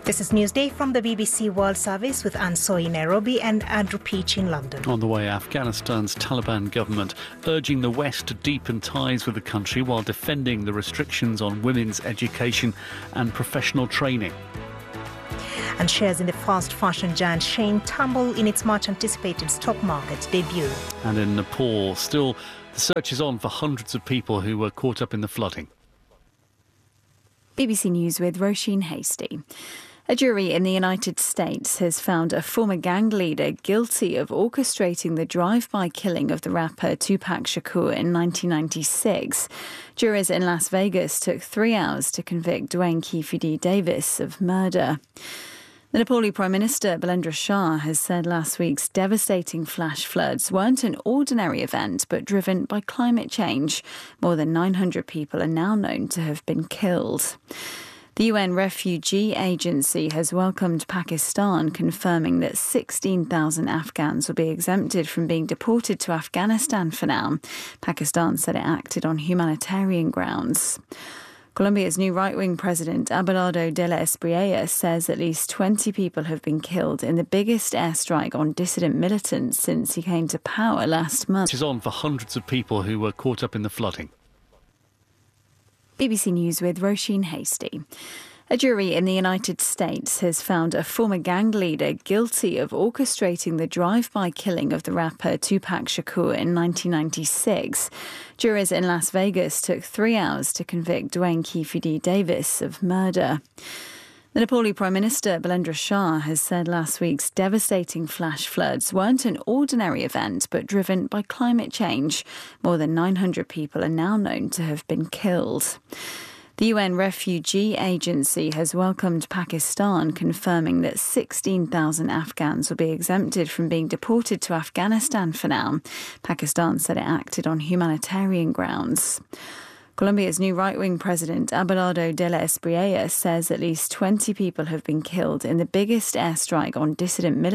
This is Newsday from the BBC World Service with Ansoy in Nairobi and Andrew Peach in London. On the way, Afghanistan's Taliban government urging the West to deepen ties with the country while defending the restrictions on women's education and professional training. And shares in the fast fashion giant Shein tumble in its much-anticipated stock market debut. And in Nepal, still the search is on for hundreds of people who were caught up in the flooding. BBC News with Roisin Hasty. A jury in the United States has found a former gang leader guilty of orchestrating the drive-by killing of the rapper Tupac Shakur in 1996. Jurors in Las Vegas took 3 hours to convict Dwayne Keefe Davis of murder. The Nepali Prime Minister Balendra Shah has said last week's devastating flash floods weren't an ordinary event but driven by climate change. More than 900 people are now known to have been killed. The UN Refugee Agency has welcomed Pakistan, confirming that 16,000 Afghans will be exempted from being deported to Afghanistan for now. Pakistan said it acted on humanitarian grounds. Colombia's new right-wing president, Abelardo de la Espriella, says at least 20 people have been killed in the biggest airstrike on dissident militants since he came to power last month. It is on for hundreds of people who were caught up in the flooding. BBC News with Roisin Hasty. A jury in the United States has found a former gang leader guilty of orchestrating the drive-by killing of the rapper Tupac Shakur in 1996. Jurors in Las Vegas took 3 hours to convict Dwayne Keefe Davis of murder. The Nepali Prime Minister Balendra Shah has said last week's devastating flash floods weren't an ordinary event but driven by climate change. More than 900 people are now known to have been killed. The UN Refugee Agency has welcomed Pakistan, confirming that 16,000 Afghans will be exempted from being deported to Afghanistan for now. Pakistan said it acted on humanitarian grounds. Colombia's new right-wing president, Abelardo de la Espriella, says at least 20 people have been killed in the biggest airstrike on dissident militants